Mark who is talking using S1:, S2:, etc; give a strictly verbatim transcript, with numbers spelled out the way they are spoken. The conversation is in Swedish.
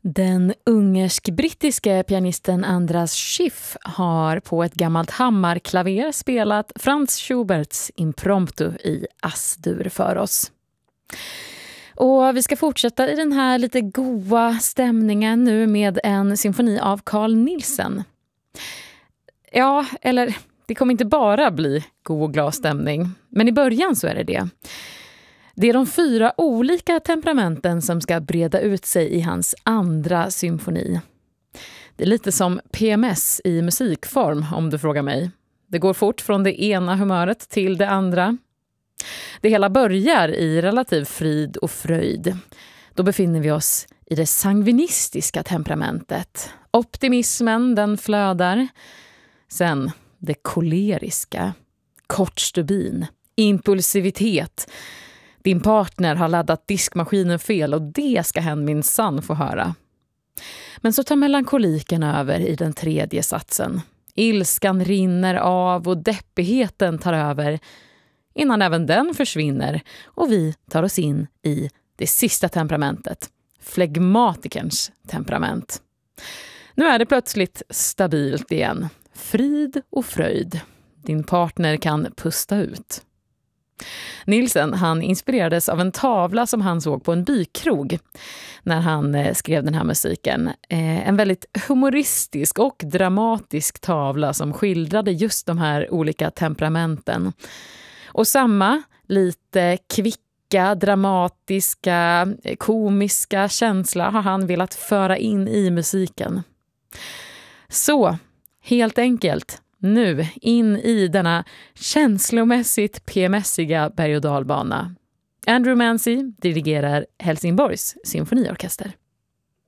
S1: Den ungersk-brittiske pianisten Andras Schiff har på ett gammalt hammarklaver spelat Franz Schuberts Impromptu i Ass-dur för oss. Och vi ska fortsätta i den här lite goa stämningen nu med en symfoni av Carl Nielsen. Ja, eller det kommer inte bara bli god och glad stämning, men i början så är det det. Det är de fyra olika temperamenten som ska breda ut sig i hans andra symfoni. Det är lite som P M S i musikform om du frågar mig. Det går fort från det ena humöret till det andra. Det hela börjar i relativ frid och fröjd. Då befinner vi oss i det sangvinistiska temperamentet. Optimismen, den flödar. Sen det koleriska, kort stubin, impulsivitet. Din partner har laddat diskmaskinen fel och det ska hen minsann få höra. Men så tar melankoliken över i den tredje satsen. Ilskan rinner av och deppigheten tar över innan även den försvinner och vi tar oss in i det sista temperamentet, flegmatikerns temperament. Nu är det plötsligt stabilt igen. Frid och fröjd. Din partner kan pusta ut. Nielsen, han inspirerades av en tavla som han såg på en bykrog när han eh, skrev den här musiken. Eh, en väldigt humoristisk och dramatisk tavla som skildrade just de här olika temperamenten. Och samma lite kvicka, dramatiska, komiska känsla har han velat föra in i musiken. Så, helt enkelt, nu in i denna känslomässigt P M S-iga berg- och dalbana. Andrew Mancy dirigerar Helsingborgs symfoniorkester.